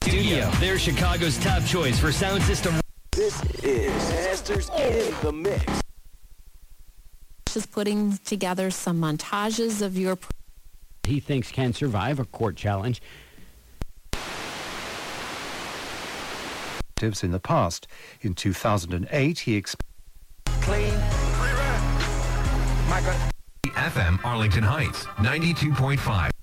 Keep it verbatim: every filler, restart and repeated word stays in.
Studio. They're Chicago's top choice for sound system. This is Masters in the Mix. Just putting together some montages of your... He thinks can survive a court challenge. In the past. In two thousand eight, he exp- Clean. F M Arlington Heights, ninety-two point five.